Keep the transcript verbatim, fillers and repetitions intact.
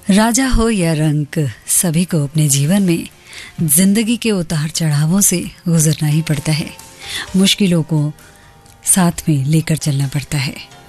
राजा हो या रंक, सभी को अपने जीवन में जिंदगी के उतार चढ़ावों से गुजरना ही पड़ता है। मुश्किलों को साथ में लेकर चलना पड़ता है।